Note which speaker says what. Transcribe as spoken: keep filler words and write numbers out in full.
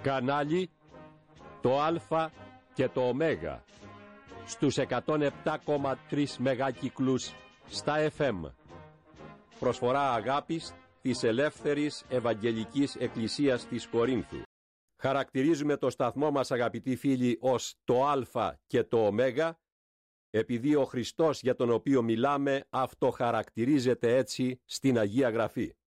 Speaker 1: Κανάλι το Α και το Ω στους εκατόν επτά κόμμα τρία μεγάκυκλους στα εφ εμ. Προσφορά αγάπης της Ελεύθερης Ευαγγελικής Εκκλησίας της Κορίνθου. Χαρακτηρίζουμε το σταθμό μας, αγαπητοί φίλοι, ως το Α και το Ω, επειδή ο Χριστός για τον οποίο μιλάμε αυτοχαρακτηρίζεται έτσι στην Αγία Γραφή.